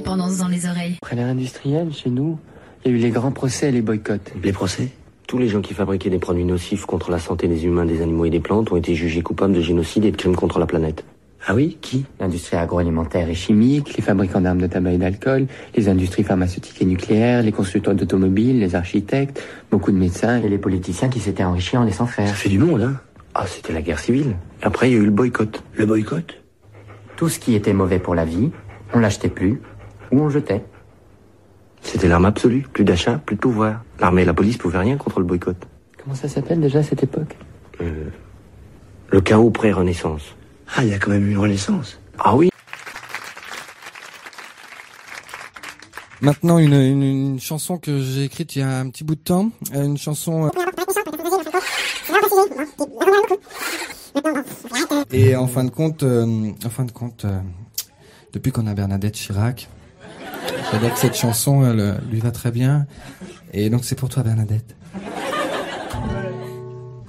l'indépendance dans les oreilles. Après l'ère industrielle, chez nous, il y a eu les grands procès et les boycotts. Les procès ? Tous les gens qui fabriquaient des produits nocifs contre la santé des humains, des animaux et des plantes ont été jugés coupables de génocide et de crimes contre la planète. Ah oui, qui? L'industrie agroalimentaire et chimique, les fabricants d'armes de tabac et d'alcool, les industries pharmaceutiques et nucléaires, les constructeurs d'automobiles, les architectes, beaucoup de médecins et les politiciens qui s'étaient enrichis en laissant faire. Ça fait du monde, hein? Ah, c'était la guerre civile. Après, il y a eu le boycott. Le boycott? Tout ce qui était mauvais pour la vie, on l'achetait plus ou on jetait. C'était l'arme absolue. Plus d'achat, plus de pouvoir. L'armée et la police pouvaient rien contre le boycott. Comment ça s'appelle déjà cette époque? Le chaos pré-renaissance. Ah, il y a quand même eu une renaissance. Ah oui. Maintenant, une chanson que j'ai écrite il y a un petit bout de temps. Une chanson... Et en fin de compte, depuis qu'on a Bernadette Chirac, j'adore que cette chanson, elle lui va très bien. Et donc c'est pour toi, Bernadette.